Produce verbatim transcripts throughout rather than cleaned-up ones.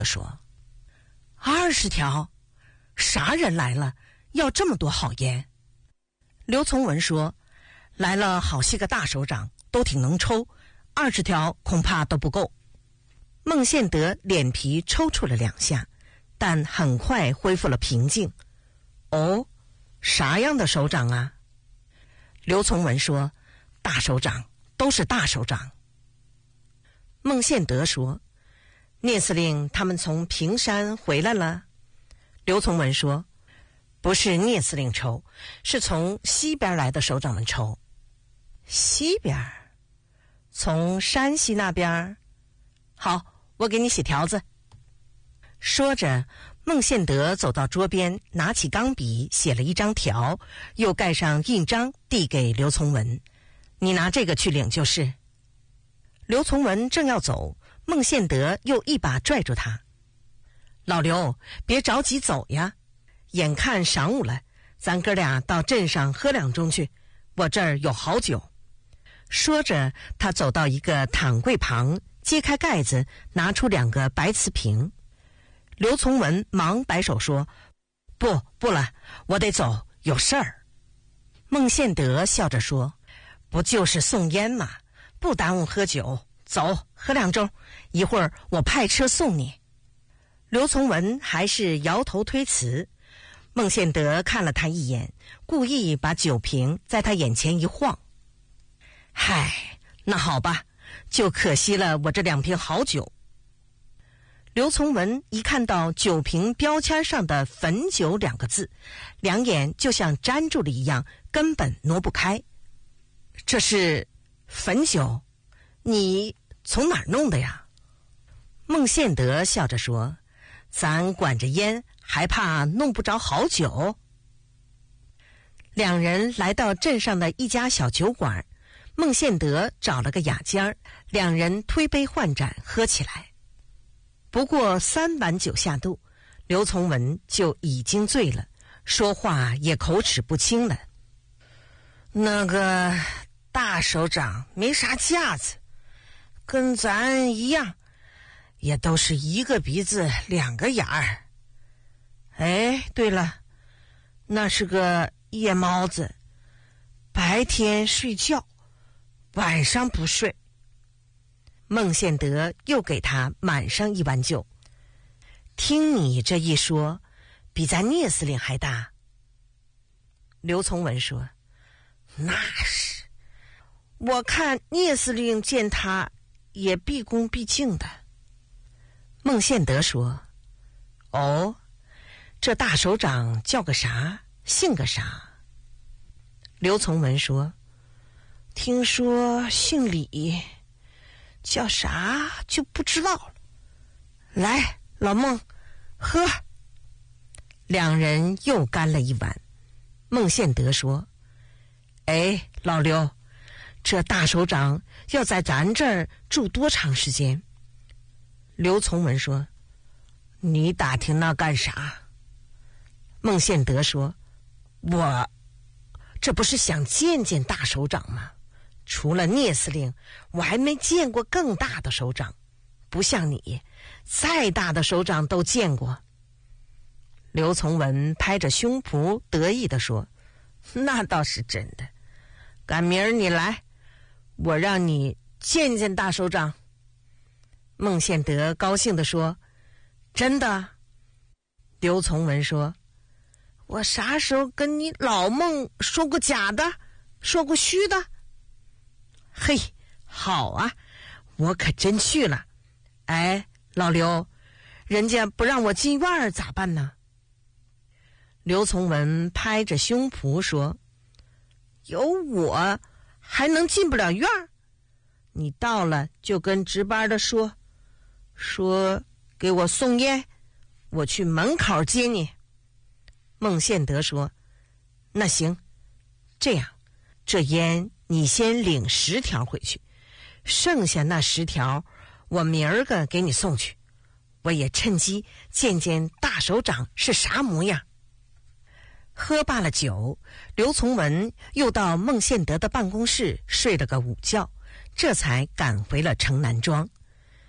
说：“二十条？啥人来了，要这么多好烟？”刘从文说：“来了好些个大首长，都挺能抽，二十条恐怕都不够。”孟宪德脸皮抽搐了两下，但很快恢复了平静。“哦，啥样的首长啊？”刘从文说：“大首长，都是大首长。”孟宪德说：“聂司令他们从平山回来了？”刘从文说：“不是聂司令抽，是从西边来的首长们抽。”“西边？从山西那边？好，我给你写条子。”说着，孟宪德走到桌边，拿起钢笔写了一张条，又盖上印章递给刘从文：“你拿这个去领就是。”刘从文正要走，孟宪德又一把拽住他：“老刘，别着急走呀，眼看晌午了，咱哥俩到镇上喝两盅去，我这儿有好酒。”说着，他走到一个躺柜旁，揭开盖子，拿出两个白瓷瓶。刘从文忙摆手说：“不，不了，我得走，有事儿。”孟宪德笑着说：“不就是送烟吗？不耽误喝酒，走，喝两盅，一会儿我派车送你。”刘从文还是摇头推辞。孟宪德看了他一眼，故意把酒瓶在他眼前一晃：“嗨，那好吧，就可惜了我这两瓶好酒。”刘从文一看到酒瓶标签上的汾酒两个字，两眼就像粘住了一样，根本挪不开。“这是汾酒？你从哪儿弄的呀？”孟宪德笑着说：“咱管着烟，还怕弄不着好酒？”两人来到镇上的一家小酒馆，孟宪德找了个雅间儿，两人推杯换盏喝起来。不过三碗酒下肚，刘从文就已经醉了，说话也口齿不清了。“那个大首长没啥架子，跟咱一样，也都是一个鼻子两个眼儿。哎，对了，那是个夜猫子，白天睡觉，晚上不睡。”孟宪德又给他满上一碗酒。“听你这一说，比咱聂司令还大。”刘从文说：“那是，我看聂司令见他也毕恭毕敬的。”孟宪德说：“哦，这大首长叫个啥，姓个啥？”刘从文说：“听说姓李，叫啥就不知道了。来，老孟，喝。”两人又干了一碗。孟宪德说：“哎，老刘，这大首长要在咱这儿住多长时间？”刘从文说：“你打听那干啥？”孟宪德说：“我这不是想见见大首长吗？除了聂司令，我还没见过更大的首长，不像你，再大的首长都见过。”刘从文拍着胸脯得意地说：“那倒是真的，赶明儿你来，我让你见见大首长。”孟宪德高兴地说：“真的？”刘从文说：“我啥时候跟你老孟说过假的，说过虚的？”“嘿，好啊，我可真去了。哎，老刘，人家不让我进院儿咋办呢？”刘从文拍着胸脯说：“有我还能进不了院儿？你到了就跟值班的说，说给我送烟，我去门口接你。”孟宪德说：“那行，这样，这烟你先领十条回去，剩下那十条我明儿个给你送去，我也趁机见见大首长是啥模样。”喝罢了酒，刘从文又到孟宪德的办公室睡了个午觉，这才赶回了城南庄。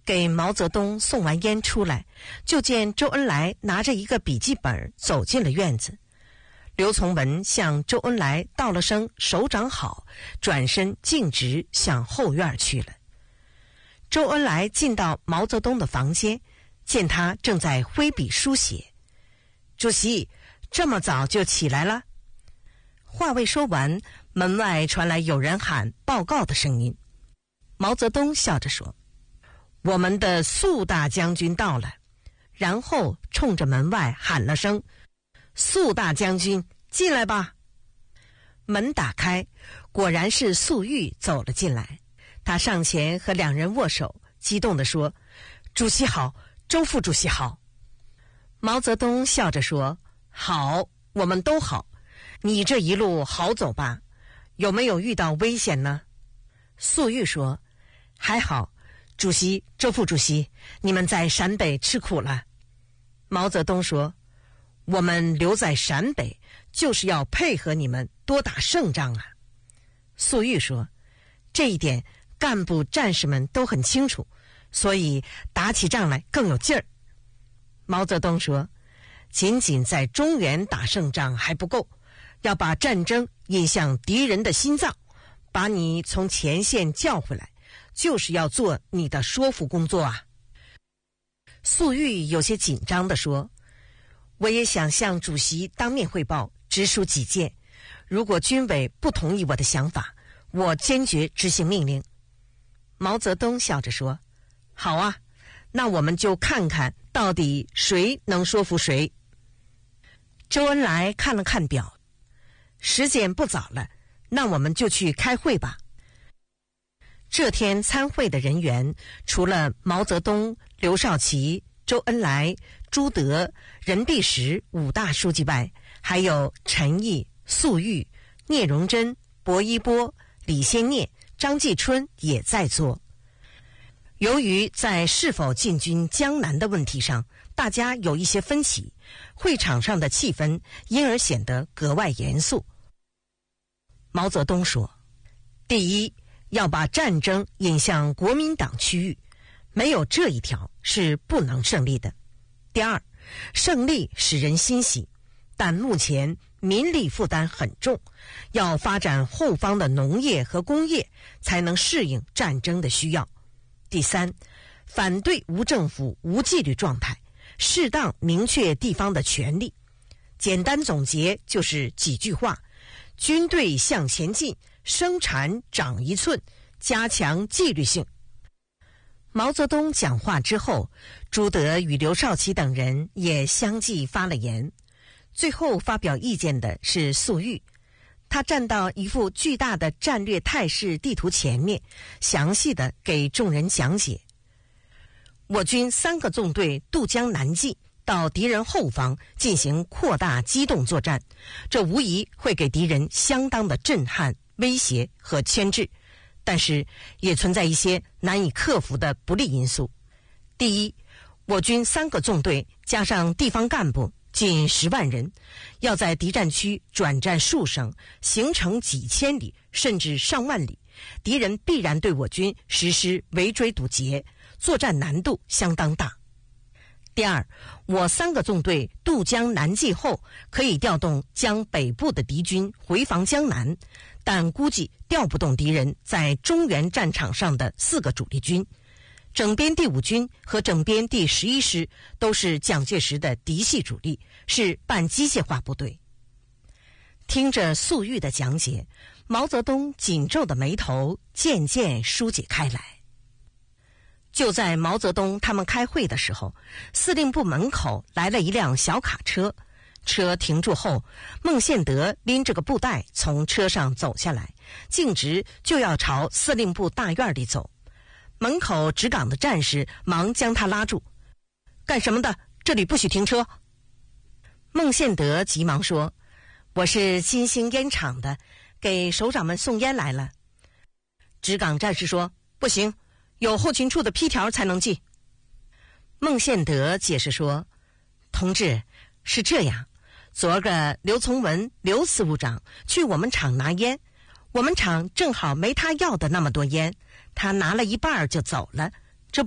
给毛泽东送完烟出来，就见周恩来拿着一个笔记本走进了院子。刘从文向周恩来道了声首长好，转身径直向后院去了。周恩来进到毛泽东的房间，见他正在挥笔书写。主席，这么早就起来了？话未说完，门外传来有人喊报告的声音。毛泽东笑着说，我们的粟大将军到了，然后冲着门外喊了声，粟大将军进来吧。门打开，果然是粟裕走了进来。他上前和两人握手，激动地说，主席好，周副主席好。毛泽东笑着说，好，我们都好，你这一路好走吧？有没有遇到危险呢？粟裕说，还好，主席，周副主席，你们在陕北吃苦了。毛泽东说，我们留在陕北就是要配合你们多打胜仗啊。粟裕说，这一点干部战士们都很清楚，所以打起仗来更有劲儿。毛泽东说，仅仅在中原打胜仗还不够，要把战争引向敌人的心脏，把你从前线叫回来，就是要做你的说服工作啊。粟裕有些紧张地说，我也想向主席当面汇报，直抒己见，如果军委不同意我的想法，我坚决执行命令。毛泽东笑着说，好啊，那我们就看看到底谁能说服谁。周恩来看了看表，时间不早了，那我们就去开会吧。这天参会的人员除了毛泽东、刘少奇、周恩来、朱德、任弼时五大书记外，还有陈毅、粟裕、聂荣臻、薄一波、李先念、张继春也在座。由于在是否进军江南的问题上，大家有一些分歧，会场上的气氛因而显得格外严肃。毛泽东说，第一，要把战争引向国民党区域，没有这一条是不能胜利的。第二，胜利使人欣喜，但目前民力负担很重，要发展后方的农业和工业，才能适应战争的需要。第三，反对无政府无纪律状态，适当明确地方的权利。简单总结就是几句话：军队向前进，生产长一寸，加强纪律性。毛泽东讲话之后，朱德与刘少奇等人也相继发了言。最后发表意见的是粟裕，他站到一幅巨大的战略态势地图前面，详细的给众人讲解。我军三个纵队渡江南进，到敌人后方进行扩大机动作战，这无疑会给敌人相当的震撼、威胁和牵制，但是也存在一些难以克服的不利因素。第一，我军三个纵队加上地方干部近十万人，要在敌占区转战数省，行程几千里甚至上万里，敌人必然对我军实施围追堵截，作战难度相当大。第二，我三个纵队渡江南进后，可以调动将北部的敌军回防江南，但估计调不动敌人在中原战场上的四个主力军。整编第五军和整编第十一师都是蒋介石的嫡系主力，是半机械化部队。听着粟裕的讲解，毛泽东紧皱的眉头渐渐疏解开来。就在毛泽东他们开会的时候，司令部门口来了一辆小卡车，车停住后，孟宪德拎着个布袋从车上走下来，径直就要朝司令部大院里走。门口值岗的战士忙将他拉住，干什么的？这里不许停车。孟宪德急忙说，我是新兴烟厂的，给首长们送烟来了。值岗战士说，不行，有后勤处的批条才能进。孟宪德解释说，同志，是这样，昨个刘从文刘司务长去我们厂拿烟，我们厂正好没他要的那么多烟，他拿了一半就走了，这不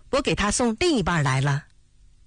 我给他送另一半来了。